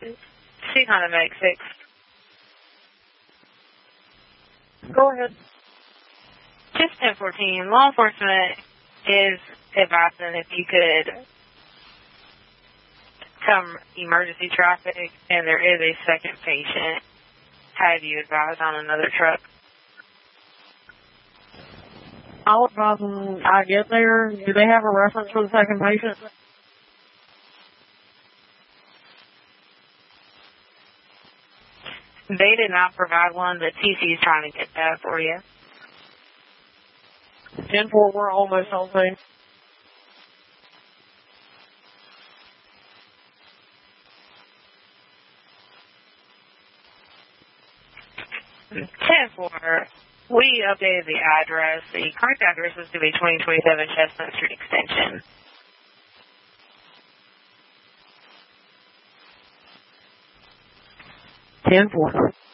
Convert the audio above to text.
she kind of makes it. Go ahead. Just 1014. Law enforcement is advising if you could come emergency traffic and there is a second patient, have you advise on another truck? I'll advise them I get there. Do they have a reference for the second patient? They did not provide one, but TC is trying to get that for you. 10-4, we're almost on scene. We updated the address. The correct address is to be 2027 Chestnut Street Extension. 10-4.